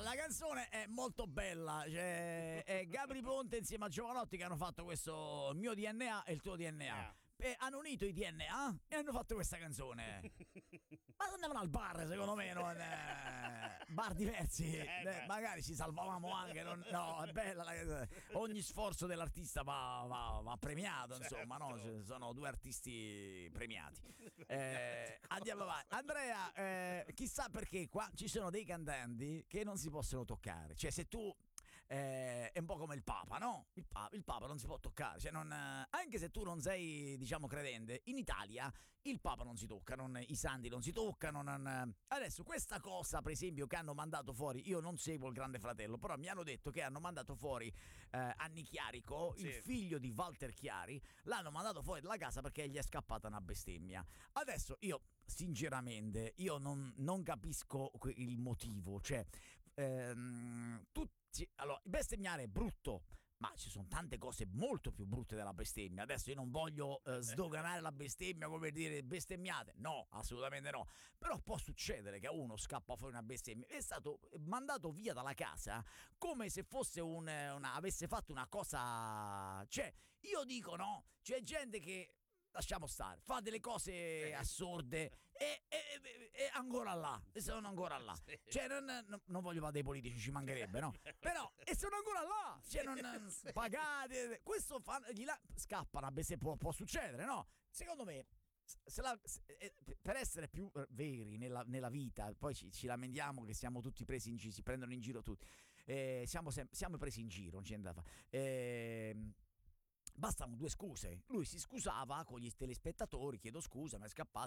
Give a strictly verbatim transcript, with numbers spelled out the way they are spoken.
la canzone è molto bella. C'è, è Gabri Ponte insieme a Giovanotti che hanno fatto questo mio D N A e il tuo D N A. Yeah. E hanno unito i D N A e hanno fatto questa canzone. Ma andavano al bar, secondo me, non eh, bar diversi. Eh, eh, magari ci salvavamo anche. Non, no, è bella. La, ogni sforzo dell'artista va, va, va premiato. Certo. Insomma, no? Sono due artisti premiati. Eh, andiamo avanti. Andrea, eh, chissà perché qua ci sono dei cantanti che non si possono toccare. Cioè, se tu. Eh, è un po' come il Papa, no? Il Papa, il Papa non si può toccare, cioè non, eh, anche se tu non sei, diciamo, credente, in Italia il Papa non si tocca, non, i santi non si toccano. Non, eh. Adesso questa cosa, per esempio, che hanno mandato fuori, io non seguo il Grande Fratello, però mi hanno detto che hanno mandato fuori eh, Anni Chiarico, Sì. il figlio di Walter Chiari, l'hanno mandato fuori dalla casa perché gli è scappata una bestemmia. Adesso io sinceramente io non, non capisco il motivo, cioè ehm, tutti. Allora, bestemmiare è brutto, ma ci sono tante cose molto più brutte della bestemmia. Adesso io non voglio eh, sdoganare la bestemmia come dire bestemmiate, no, assolutamente no. Però può succedere che a uno scappa fuori una bestemmia. È stato mandato via dalla casa come se fosse un, una, avesse fatto una cosa. Cioè, io dico no, c'è gente che. Lasciamo stare, fa delle cose assurde e, e, e ancora là, e sono ancora là. Cioè, non, non, non voglio fare dei politici, ci mancherebbe, no? Però, e sono ancora là, cioè, non pagate. Questo fa, gli la, scappano, se può, può succedere, no? Secondo me, se la, se, per essere più veri nella, nella vita, poi ci, ci lamentiamo che siamo tutti presi in giro, si prendono in giro tutti. Eh, siamo, sem- siamo presi in giro, non c'è niente da fare. Eh, Bastavano due scuse. Lui si scusava con gli telespettatori, chiedo scusa, mi è scappato.